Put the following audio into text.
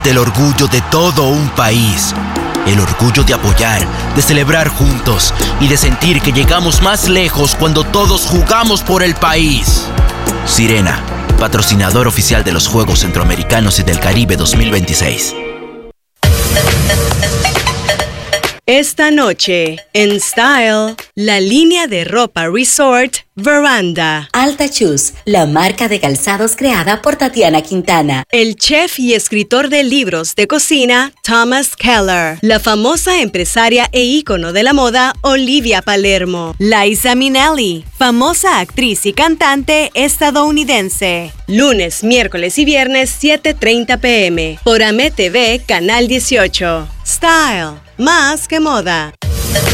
El orgullo de todo un país. El orgullo de apoyar, de celebrar juntos y de sentir que llegamos más lejos cuando todos jugamos por el país. Sirena, patrocinador oficial de los Juegos Centroamericanos y del Caribe 2026. Esta noche, en Style, la línea de ropa resort Veranda. Alta Shoes, la marca de calzados creada por Tatiana Quintana. El chef y escritor de libros de cocina, Thomas Keller. La famosa empresaria e ícono de la moda, Olivia Palermo. Liza Minnelli, famosa actriz y cantante estadounidense. Lunes, miércoles y viernes, 7:30 p.m. por AME TV, Canal 18. Style, más que moda.